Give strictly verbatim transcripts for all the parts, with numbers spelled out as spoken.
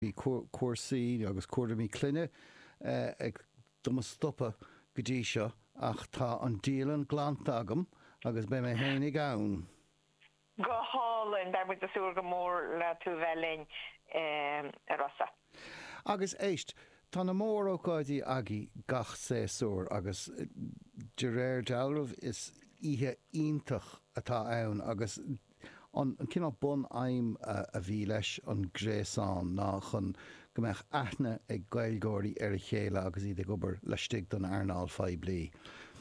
mí cuasaí agus cuairda mí cluine ag duma stoppa go dtí seo ach tá an díalan glant agam agus be mé hénig ann. Go hálan be mu a súr go mór le tú bhelín a rosa. Agus éist, tá na mór ócáidí agé gach séúr agus de réir dealmh is ihe ítach atá ann agus an cinná bun aim a bhí leis an gréasán ná chun go mbeadh aithne ag gailgóirí ar a chéile agus iad ag obair le stig don airnáil faoi bliain.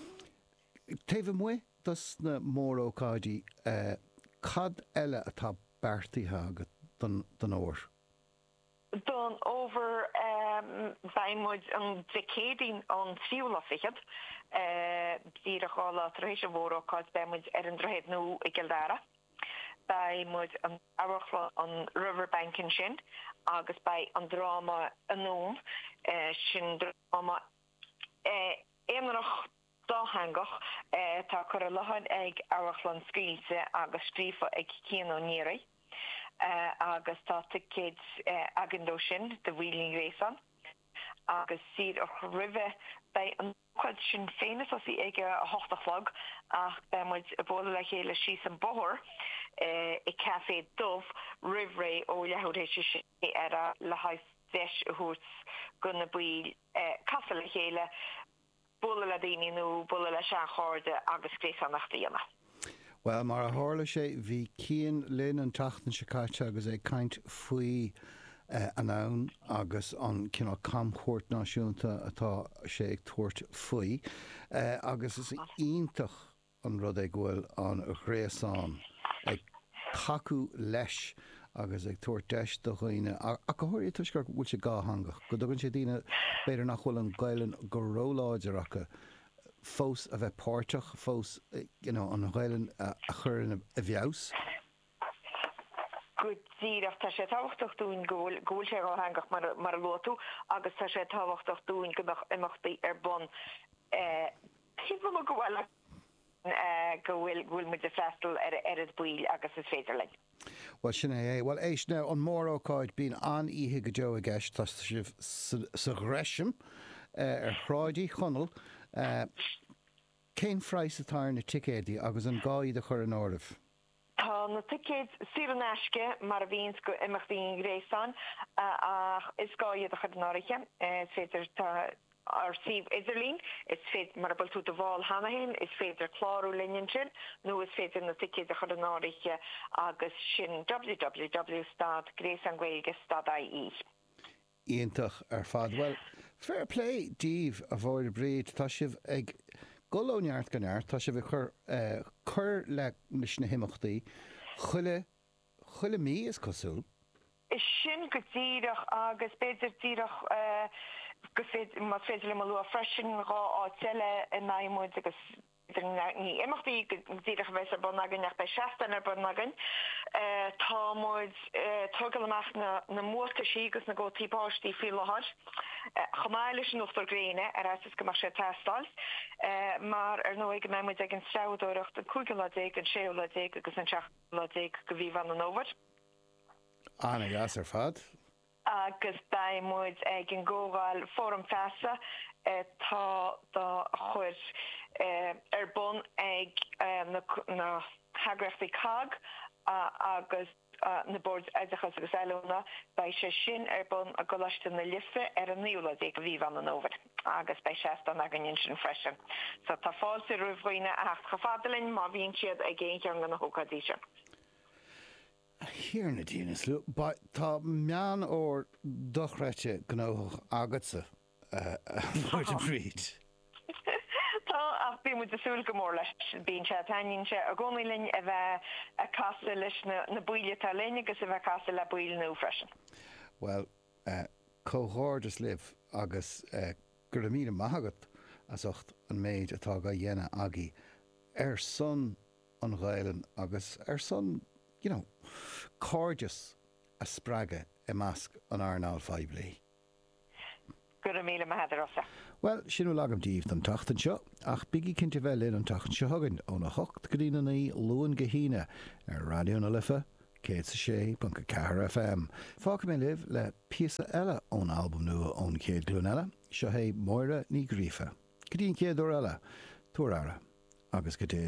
Taobh mu dus na mór ócáidí cad eile atá beartaithe agat don óir? Don over bhaimmuid an decédín an fiúla fichad bhí a chála trééis bhór ócáid bemuid ar an drohéad nó i Gildara. Bhaimmuid an áhachla an Riverbankin sin agus bei an drama anún sin drama éanach dáhangach tá chur a lehan ag áhachlan scríte agus scrífa ag cían ó níra. Uh, agus tá tiid uh, agandó sin de bhíling rééisan agus siad ó rih bei an chuid sin fénas as ag a hochtaflog ach be muid a bóla le chéile síos an bóthir uh, i café dómh rihré ó lehodéis sin ar a le haid deis a thuirt gona buil uh, casa le chéile bóla le daoine nó bóla le sean cháirde agus gréasannach díana. Well, mar a hála sé bhí cían linn an tatan se caite agus é caint faoi uh, an ann agus an cinná camchóirt náisiúnta atá sé ag tuairt faoi uh, agus is ionintach an rud ag bhfuil an gréasán ag cacu leis agus ag tuairt deis do chuoine a, a go háirí tuisgur bhfuil sé gáthangach go dogann sé dtíine beidir nach bhfuil an gailen go róláideach fós a bheith páirteach fós you know, an gháilen a, a chur in a bheabhs? Go díreach tá sé táhachtach dún ggóil ggóil sé gáthangach mar, mar a lótú agus tá sé táhachtach dún gomach imachtaí ar bon tíbh go bhfuil go bhfuil bhfuil muid a freistal ar ar a buil agus is féidir lein. Well sin é, well éis ná an mór ócáid bín an ihe go deo a gceist tá sibh sa ghreisim ar chráidí chonal cén phráis atá na ticéidí agus an gáid a chur an áirimh? Tá na ticéid siar an eisce mar a bhíonn go imachtaí gréasán ach is gáiad a chur an áirithe féidir tá ar sib idirlín is féit mar bal tú de bháil hanahin is féidir chlárú linn sin nó is féidir na ticéid a chur an áirithe agus sin w w w dot gréasangaeilge dot I E. Íontach ar fad. Well, fair play díomh a bhór a bríd tá sibh ag golóneart ganneart tá sibh chur uh, chur le leis na himachtaí chuile chuile mí is cosúil. Is sin go díirech agus beidir díirech uh, go féidir má féidir le malú a freisin rá á teile in naimúid agus ní imachtaí díirech bheits ar bonnagan nach bei seaachtain ar bonnagan tá muid tugal amach na na mórta sí agus na ggótípáistí fi lehar chamáile sin nótar gréine ar as go mar sé testáil mar ar nó ag méid ag an straúirecht an cúgaladéig an séolaladéig agus an seaachladéig go bhí van an óhar. Anna gas ar fad? Agus ba muid ag an ggógáil fórum fesa tá dá chuir ar bon ag na hagrachtaí cag agus na bord éidechas agus eilúna bei sé sin ar bon a goláiste na lifa ar an níúla ag bhí van an óver agus bei séastan a gan sin freisin. So tá fáilsa ruhhoine a chafadalinn má bhíonn siad a ggéintear gan na hócadíise. Hir na dínas lu, ba tá mean ó dochreite gnóch agatsa bhir a bríd. Tá ach bí mu asúil go mór leis bíon se tainn se a gcónaílinn a bheith a casa leis na buile tá léine agus a bheith casa le buil nó freisin. Well, cóthirdas libh agus gur míle maithagat as ocht an méid atá go dhéine agaí ar son an ghailen agus ar son you know, cordis a spraga i measc an airnáil faoi bliain. Gur a míle maithadar osa. Well, sinú lagam díomh an tachtan seo, ach bigí cinnte bheith linn an tachtan seo hagann ó na hocht go dtíana í luan go híine ar radio na lifa cé sa sé bunca ceathar F M. Fáca mé libh le píosa eile ón albumm nua ón céad glún eile, seo é Moira ní Gríofa. Go dtíon céad ó eile, tuaire agus go dté